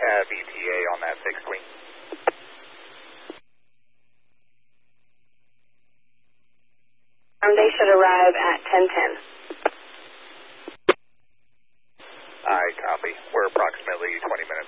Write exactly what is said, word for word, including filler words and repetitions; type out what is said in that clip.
have E T A on that fixed wing. Um, they should arrive at ten ten. I copy. We're approximately twenty minutes